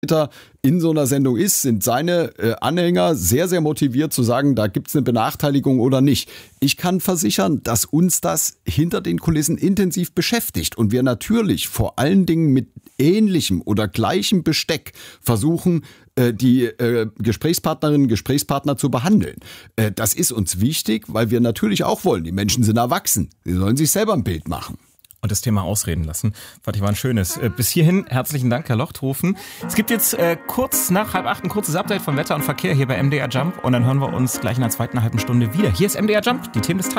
in so einer Sendung ist, sind seine Anhänger sehr, sehr motiviert zu sagen, da gibt's eine Benachteiligung oder nicht. Ich kann versichern, dass uns das hinter den Kulissen intensiv beschäftigt und wir natürlich vor allen Dingen mit ähnlichem oder gleichem Besteck versuchen, die Gesprächspartnerinnen und Gesprächspartner zu behandeln. Das ist uns wichtig, weil wir natürlich auch wollen, die Menschen sind erwachsen, sie sollen sich selber ein Bild machen. Und das Thema ausreden lassen, fand ich war ein schönes. Bis hierhin herzlichen Dank, Herr Lochthofen. Es gibt jetzt kurz nach 7:30 ein kurzes Update von Wetter und Verkehr hier bei MDR Jump und dann hören wir uns gleich in der zweiten halben Stunde wieder. Hier ist MDR Jump, die Themen des Tages.